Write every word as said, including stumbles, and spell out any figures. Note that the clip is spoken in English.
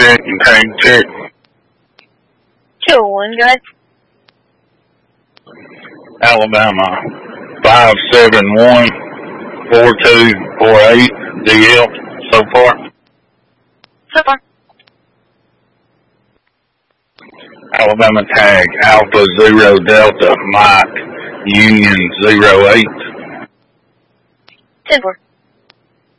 check and tag check. Two one, guys. Alabama five seven one four two four eight D L so far. So far. Alabama tag Alpha Zero Delta Mike Union zero eight. Ten four.